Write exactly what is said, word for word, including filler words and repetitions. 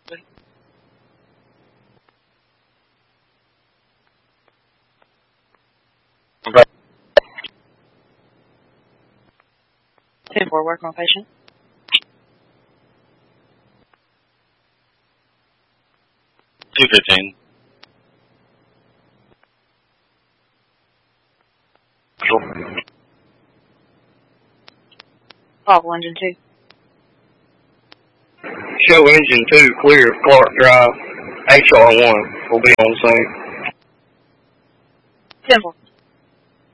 ten four, work on patient. two fifteen. Paul, engine two. Show engine two clear of Clark Drive. H R one will be on scene. ten four.